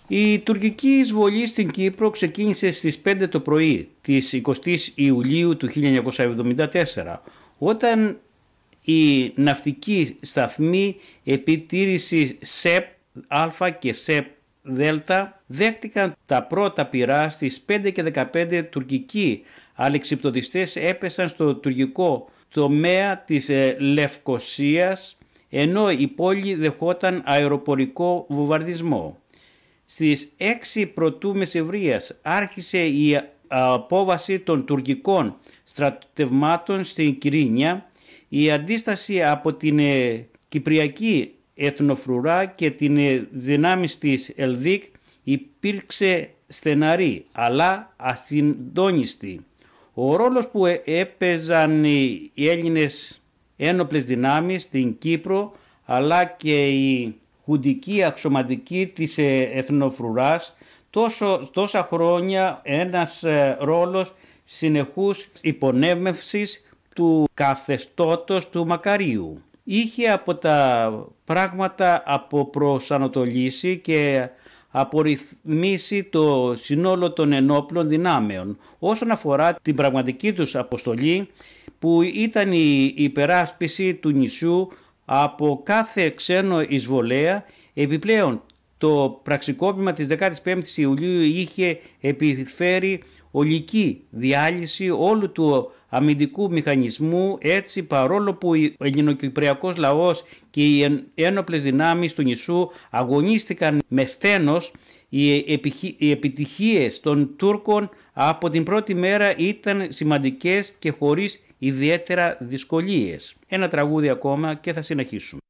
Η τουρκική εισβολή στην Κύπρο ξεκίνησε στις 5 το πρωί της 20ης Ιουλίου του 1974, όταν οι ναυτικοί σταθμοί επιτήρησης ΣΕΠ Α και ΣΕΠ Δ δέχτηκαν τα πρώτα πυρά. Στις 5 και 15 τουρκικοί αλεξιπτοδιστές έπεσαν στο τουρκικό τομέα της Λευκωσίας, ενώ η πόλη δεχόταν αεροπορικό βομβαρδισμό. Στις 6 πρωτού μεσημβρίας άρχισε η απόβαση των τουρκικών στρατευμάτων στην Κυρίνια. Η αντίσταση από την Κυπριακή Εθνοφρουρά και την δυνάμεις της Ελδίκ υπήρξε στεναρή αλλά ασυντόνιστη. Ο ρόλος που έπαιζαν οι Έλληνες ένοπλες δυνάμεις στην Κύπρο αλλά και η χουντική αξιωματική της Εθνοφρουράς τόσα χρόνια ένας ρόλος συνεχούς υπονέμευσης του καθεστώτος του Μακαρίου. Είχε από τα πράγματα αποπροσανατολίσει και απορριθμίσει το σύνολο των ενόπλων δυνάμεων όσον αφορά την πραγματική τους αποστολή, που ήταν η υπεράσπιση του νησιού από κάθε ξένο εισβολέα. Επιπλέον, το πραξικόπημα της 15ης Ιουλίου είχε επιφέρει ολική διάλυση όλου του αμυντικού μηχανισμού. Έτσι, παρόλο που ο ελληνοκυπριακός λαός και οι ένοπλες δυνάμεις του νησού αγωνίστηκαν με σθένος, οι επιτυχίες των Τούρκων από την πρώτη μέρα ήταν σημαντικές και χωρίς ιδιαίτερα δυσκολίες. Ένα τραγούδι ακόμα και θα συνεχίσουμε.